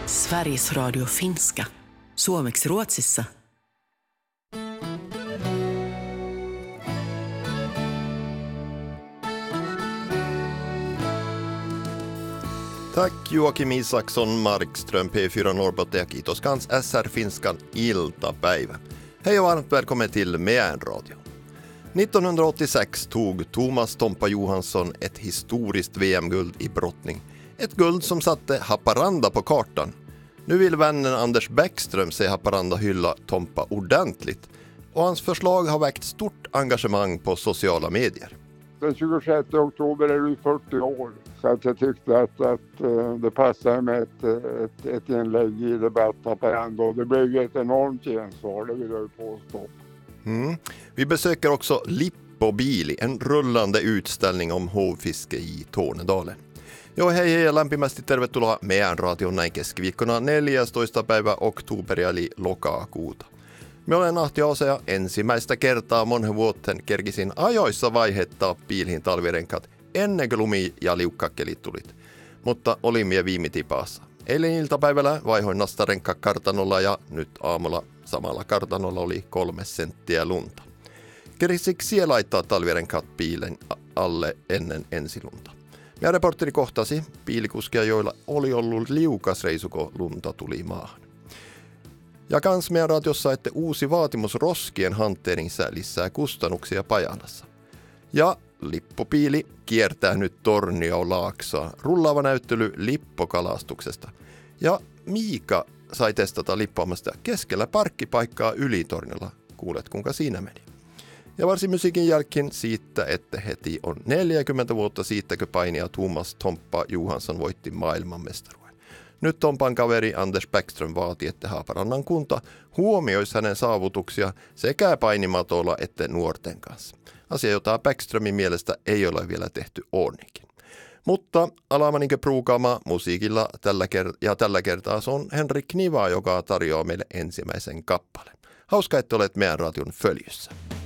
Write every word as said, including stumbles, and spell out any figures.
Sveriges Radio finska. Suomeksi Ruotsissa. Tack Joakim Isaksson, Markström, P fyra Norrbotten ja kiitos kans S R-finskan iltapäivä. Hej och varmt välkommen till Meänradio. nittonhundraåttiosex tog Thomas Tompa Johansson ett historiskt V M-guld i brottning. Ett guld som satte Haparanda på kartan. Nu vill vännen Anders Bäckström se Haparanda hylla Tompa ordentligt. Och hans förslag har väckt stort engagemang på sociala medier. Den tjugosjätte oktober är du fyrtio år. Så att jag tyckte att, att uh, det passade med ett, ett, ett inlägg i debatten Haparanda. Och det blev ju ett enormt gensvar, det vill jag påstå. Mm. Vi besöker också Lippo-Biili, en rullande utställning om hovfiske i Tornedalen. Joo, hei hei ja lämpimästi tervetuloa Meänradion näin keskiviikkona neljästoista päivä oktoberia eli lokakuuta. Me olen Ahti Ose ja ensimmäistä kertaa monen vuotten kerkisin ajoissa vaihettaa piiliin talvirenkaat ennen kuin lumi- ja liukkakelit tulit. Mutta olin mie viime tipaassa. Eilen iltapäivällä vaihoin nastarenkka kartanolla ja nyt aamulla samalla kartanolla oli kolme senttiä lunta. Kerkisiksi siellä laittaa talvirenkaat piilen alle ennen ensilunta. Meidän reporteri kohtasi piilikuskia, joilla oli ollut liukas reisu, kun lunta tuli maahan. Ja kans meidän radiossa, että uusi vaatimus roskien hantteerinsä lisää kustannuksia Pajalassa. Ja Lippo-Biili kiertää nyt Tornio-Laaksoa. Rullaava näyttely lippokalastuksesta. Ja Miika sai testata lippoamasta keskellä parkkipaikkaa Ylitorniolla. Kuulet, kuinka siinä meni. Ja varsin musiikin jälkeen siitä, että heti on neljäkymmentä vuotta siitä, kun painija Thomas Tompa Johansson voitti maailmanmestaruuden. Nyt Tompan kaveri Anders Bäckström vaati, että Haaparannan kunta huomioisi hänen saavutuksia sekä painimatolla että nuorten kanssa. Asia, jota Bäckströmin mielestä ei ole vielä tehty onnikin. Mutta alamaninko pruukaama musiikilla tällä kert- ja tällä kertaa se on Henrik Niva, joka tarjoaa meille ensimmäisen kappaleen. Hauska, että olet meidän radion följyssä.